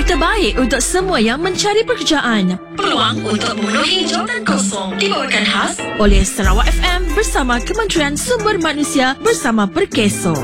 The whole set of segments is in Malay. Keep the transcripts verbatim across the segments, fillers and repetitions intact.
terbaik untuk semua yang mencari pekerjaan. Peluang untuk memenuhi jawatan kosong dibawakan khas oleh Sarawak F M bersama Kementerian Sumber Manusia bersama Perkeso.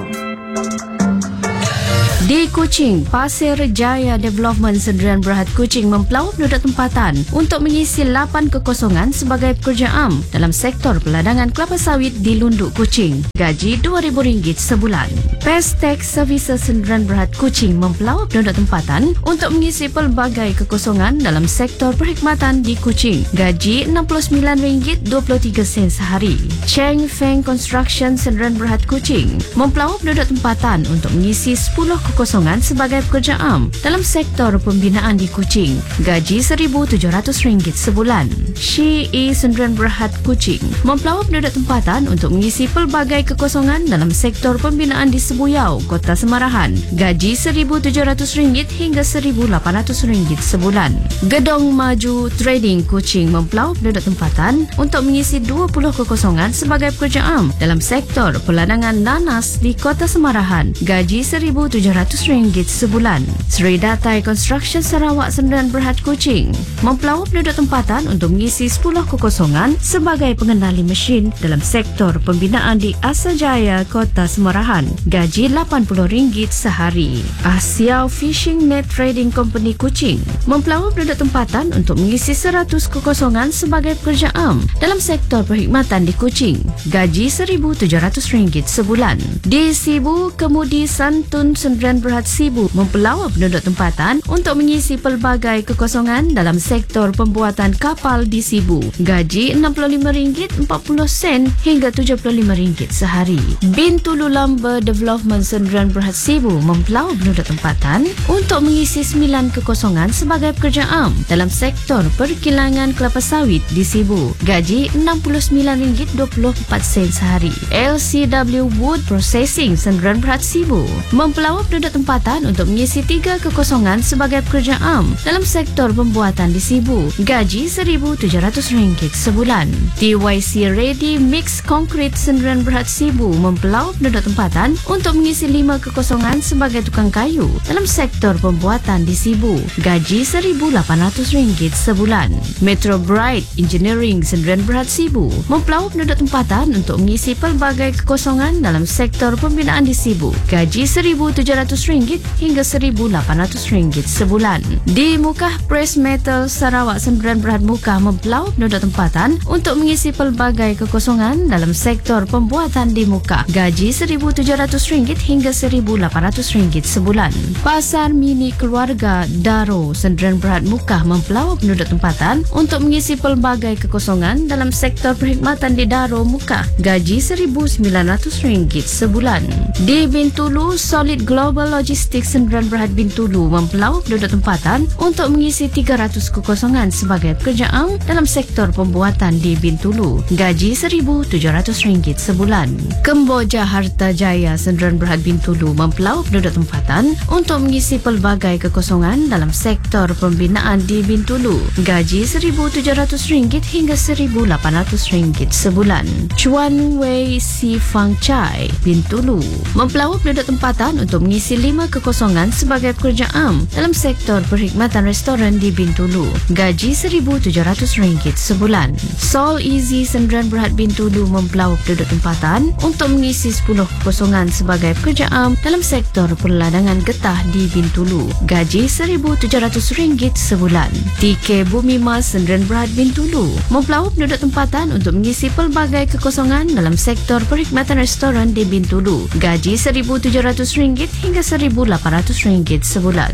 Di Kuching, Pasir Jaya Development Sdn Bhd Kuching mempelawak penduduk tempatan untuk mengisi lapan kekosongan sebagai pekerja am dalam sektor peladangan kelapa sawit di Lunduk Kuching. Gaji dua ribu ringgit sebulan. Pestech Services Sdn Bhd Kuching mempelawak penduduk tempatan untuk mengisi pelbagai kekosongan dalam sektor perkhidmatan di Kuching. Gaji enam puluh sembilan ringgit dua puluh tiga sen sehari. Cheng Feng Construction Sdn Bhd Kuching mempelawak penduduk tempatan untuk mengisi sepuluh kekosongan sebagai pekerja am dalam sektor pembinaan di Kuching. Gaji seribu tujuh ratus ringgit sebulan. Shi E Sdn Bhd Kuching mempelawak penduduk tempatan untuk mengisi pelbagai kekosongan dalam sektor pembinaan di Sebuyau, Kota Semarahan. Gaji seribu tujuh ratus ringgit hingga seribu lapan ratus ringgit sebulan. Gedong Maju Trading Kuching mempelawak penduduk tempatan untuk mengisi dua puluh kekosongan sebagai pekerja am dalam sektor peladangan nanas di Kota Semarahan. Gaji seribu tujuh ratus ringgit sebulan. Sri Datai Construction Sarawak Sdn Bhd Kuching mempelawak penduduk tempatan untuk mengisi sepuluh kekosongan sebagai pengendali mesin dalam sektor pembinaan di Asajaya, Kota Semarahan. Gaji lapan puluh ringgit sehari. Asia Fishing Net Trading Company Kuching mempelawak penduduk tempatan untuk mengisi seratus kekosongan sebagai pekerja am dalam sektor perkhidmatan di Kuching. Gaji seribu tujuh ratus ringgit sebulan. Di Sibu, Kemudi Santun Sdn Bhd Sibu mempelawak penduduk tempatan untuk mengisi pelbagai kekosongan dalam sektor pembuatan kapal di Sibu. Gaji enam puluh lima ringgit empat puluh sen hingga tujuh puluh lima ringgit sehari. Bintulu Lumber Development Sdn Bhd Sibu mempelawak penduduk tempatan untuk mengisi sembilan kekosongan sebagai pekerja am dalam sektor perkilangan kelapa sawit di Sibu. Gaji enam puluh sembilan ringgit dua puluh empat sen sehari. L C W Wood Processing Sdn Bhd Sibu mempelawak penduduk tempatan untuk mengisi tiga kekosongan sebagai pekerja am dalam sektor pembuatan di Sibu. Gaji seribu tujuh ratus ringgit sebulan. T Y C Ready Mix Concrete Sdn Bhd Sibu mempelawak penduduk tempatan untuk mengisi lima kekosongan sebagai tukang kayu dalam sektor pembuatan di Sibu. Gaji seribu lapan ratus ringgit sebulan. Metro Bright Engineering Sdn Bhd Sibu mempelawak penduduk tempatan untuk mengisi pelbagai kekosongan dalam sektor pembinaan di Sibu. Gaji seribu tujuh ratus ringgit hingga seribu lapan ratus ringgit sebulan. Di Mukah Press Metal Sarawak Sdn Bhd Mukah mempelawak penduduk tempatan untuk mengisi pelbagai kekosongan dalam sektor pembuatan di Mukah. Gaji seribu tujuh ratus ringgit hingga seribu lapan ratus ringgit sebulan. Pasar Mini Keluarga Daro Sdn Bhd Mukah mempelawak penduduk tempatan untuk mengisi pelbagai kekosongan dalam sektor perkhidmatan di Daro Mukah. Gaji seribu sembilan ratus ringgit sebulan. Di Bintulu, Solid Global Logistics Sdn Bhd Bintulu mempelawak penduduk tempatan untuk mengisi tiga ratus kekosongan sebagai pekerja am dalam sektor pembuatan di Bintulu. Gaji seribu tujuh ratus ringgit sebulan. Kemboja Harta Jaya Sdn Bhd Bintulu mempelawak penduduk tempatan untuk mengisi pelbagai kekosongan dalam sektor pembinaan di Bintulu. Gaji seribu tujuh ratus ringgit hingga seribu lapan ratus ringgit sebulan. Chuan Wei Si Fang Chai Bintulu mempelawak penduduk tempatan untuk mengisi lima kekosongan sebagai pekerja am dalam sektor perkhidmatan restoran di Bintulu. Gaji seribu tujuh ratus ringgit sebulan. Sol Easy Sdn Bhd Bintulu mempelawak penduduk tempatan untuk mengisi sepuluh kekosongan sebagai pekerja am dalam sektor perladangan getah di Bintulu. Gaji seribu tujuh ratus ringgit sebulan. T K Bumi Mas Sdn Bhd Bintulu mempelawak penduduk tempatan untuk mengisi pelbagai kekosongan dalam sektor perkhidmatan restoran di Bintulu. Gaji seribu tujuh ratus ringgit hingga seribu lapan ratus ringgit sebulan.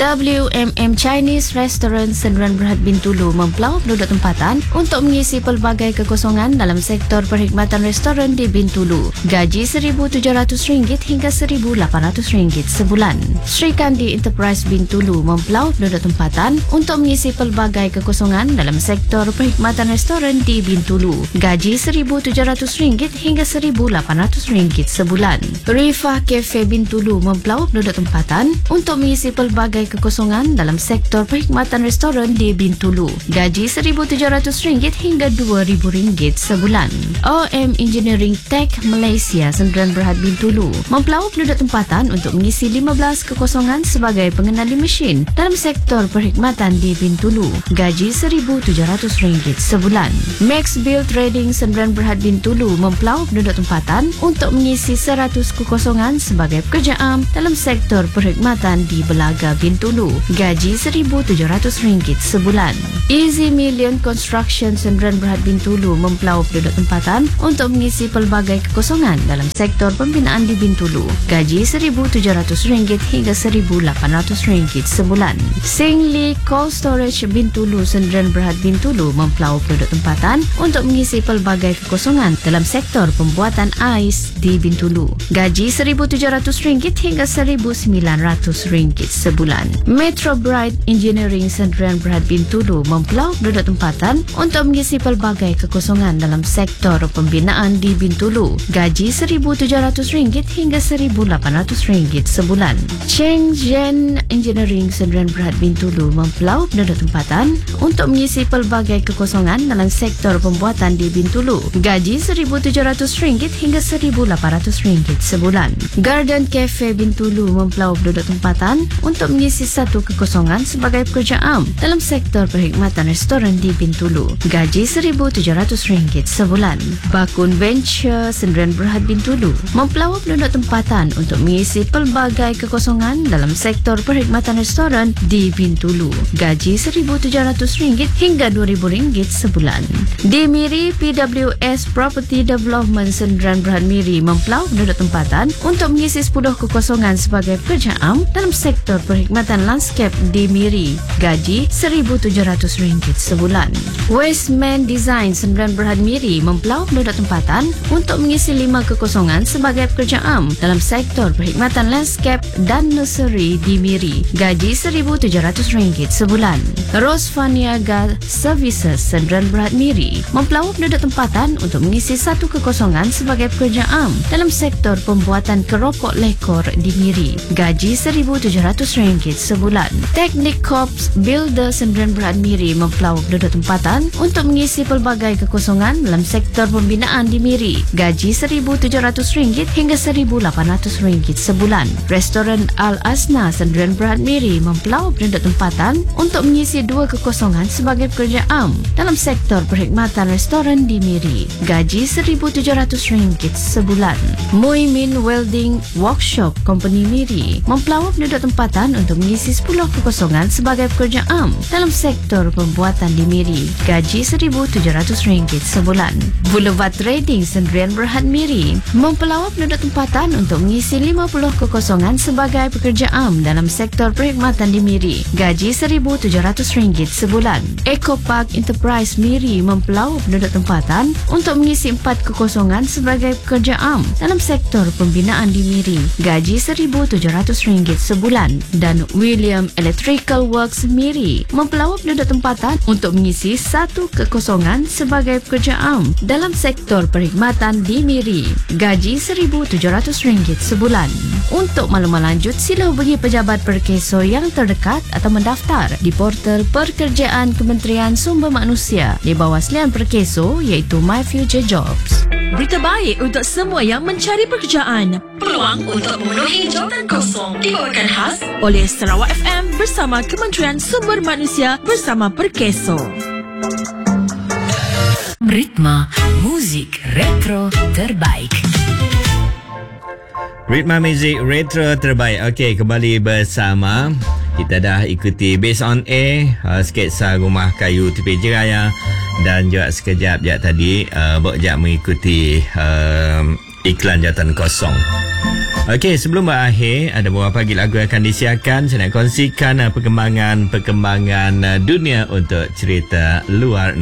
W M M Chinese Restaurant Sdn Bhd Bintulu mempelawak penduduk tempatan untuk mengisi pelbagai kekosongan dalam sektor perkhidmatan restoran di Bintulu. Gaji seribu tujuh ratus ringgit hingga seribu lapan ratus ringgit sebulan. Sri Kandi Enterprise Bintulu mempelawak penduduk tempatan untuk mengisi pelbagai kekosongan dalam sektor perkhidmatan restoran di Bintulu. Gaji seribu tujuh ratus ringgit hingga seribu lapan ratus ringgit sebulan. Rifah Cafe Bintulu mempelawak mempelawak penduduk tempatan untuk mengisi pelbagai kekosongan dalam sektor perkhidmatan restoran di Bintulu. Gaji seribu tujuh ratus ringgit hingga dua ribu ringgit sebulan. O M Engineering Tech Malaysia Sdn Bhd Bintulu mempelawak penduduk tempatan untuk mengisi lima belas kekosongan sebagai pengendali mesin dalam sektor perkhidmatan di Bintulu. Gaji seribu tujuh ratus ringgit sebulan. Max Build Trading Sdn Bhd Bintulu mempelawak penduduk tempatan untuk mengisi seratus kekosongan sebagai pekerja am dalam sektor perkhidmatan di Belaga Bintulu. Gaji seribu tujuh ratus ringgit sebulan. Easy Million Construction Sdn Bhd Bintulu mempelawak penduduk tempatan untuk mengisi pelbagai kekosongan dalam sektor pembinaan di Bintulu. Gaji seribu tujuh ratus ringgit hingga seribu lapan ratus ringgit sebulan. Singli Cold Storage Bintulu Sdn Bhd Bintulu mempelawak penduduk tempatan untuk mengisi pelbagai kekosongan dalam sektor pembuatan ais di Bintulu. Gaji seribu tujuh ratus ringgit hingga seribu sembilan ratus ringgit sebulan. Metro Bright Engineering Sdn Bhd Bintulu mempelawak penduduk tempatan untuk mengisi pelbagai kekosongan dalam sektor pembinaan di Bintulu. Gaji seribu tujuh ratus ringgit hingga seribu lapan ratus ringgit sebulan. Cheng Zhen Engineering Sdn Bhd Bintulu mempelawak penduduk tempatan untuk mengisi pelbagai kekosongan dalam sektor pembuatan di Bintulu. Gaji seribu tujuh ratus ringgit hingga seribu lapan ratus ringgit sebulan. Garden Cafe Bintulu mempelawak penduduk tempatan untuk mengisi satu kekosongan sebagai pekerja am dalam sektor perkhidmatan restoran di Bintulu. Gaji seribu tujuh ratus ringgit sebulan. Bakun Venture Sdn Bhd Bintulu mempelawak penduduk tempatan untuk mengisi pelbagai kekosongan dalam sektor perkhidmatan restoran di Bintulu. Gaji seribu tujuh ratus ringgit hingga dua ribu ringgit sebulan. Di Miri, P W S Property Development Sdn Bhd Miri mempelawak penduduk tempatan untuk mengisi sepuluh kekosongan sebagai pekerja am dalam sektor perkhidmatan landscape di Miri. Gaji seribu tujuh ratus ringgit sebulan. Westman Design Sdn Bhd Miri mempelawak penduduk tempatan untuk mengisi lima kekosongan sebagai pekerja am dalam sektor perkhidmatan landscape dan nursery di Miri. Gaji seribu tujuh ratus ringgit sebulan. Rosvaniaga Services Sdn Bhd Miri mempelawak penduduk tempatan untuk mengisi satu kekosongan sebagai pekerja am dalam sektor pembuatan keropok lekor di Miri. Gaji seribu tujuh ratus ringgit sebulan. Teknik Corps Builder Sdn Bhd Miri mempelawak penduduk tempatan untuk mengisi pelbagai kekosongan dalam sektor pembinaan di Miri. Gaji seribu tujuh ratus ringgit hingga seribu lapan ratus ringgit sebulan. Restoran Al Asna Sdn Bhd Miri mempelawak penduduk tempatan untuk mengisi dua kekosongan sebagai pekerja am dalam sektor perkhidmatan restoran di Miri. Gaji seribu tujuh ratus ringgit sebulan. Muimin Welding Workshop Company Miri mempelawak penduduk tempatan untuk mengisi sepuluh kekosongan sebagai pekerja am dalam sektor pembuatan di Miri. Gaji seribu tujuh ratus ringgit sebulan. Boulevard Trading Sdn Bhd Miri mempelawak penduduk tempatan untuk mengisi lima puluh kekosongan sebagai pekerja am dalam sektor perkhidmatan di Miri. Gaji seribu tujuh ratus ringgit sebulan. Eco Park Enterprise Miri mempelawak penduduk tempatan untuk mengisi empat kekosongan sebagai pekerja am dalam sektor pembinaan di Miri. Gaji seribu tujuh ratus ringgit sebulan. Dan William Electrical Works Miri mempelawak penduduk tempatan untuk mengisi satu kekosongan sebagai pekerja am dalam sektor perkhidmatan di Miri. Gaji seribu tujuh ratus ringgit sebulan. Untuk maklumat lanjut, sila hubungi pejabat Perkeso yang terdekat atau mendaftar di portal Pekerjaan Kementerian Sumber Manusia di bawah selian Perkeso iaitu My Future Jobs. Berita baik untuk semua yang mencari pekerjaan. Peluang untuk memenuhi jawatan kosong dibawakan khas oleh Sarawak F M bersama Kementerian Sumber Manusia bersama Perkeso. Ritma muzik retro terbaik. Ritma muzik retro terbaik. Okey, kembali bersama. Kita dah ikuti Based on Air, uh, sketsa rumah kayu tepi jeraya, dan juga sekejap je tadi uh, Bok Jap mengikuti uh, iklan jawatan kosong. Okey, sebelum berakhir, ada beberapa lagi lagu yang akan disiarkan. Saya nak kongsikan uh, perkembangan-perkembangan uh, dunia untuk cerita luar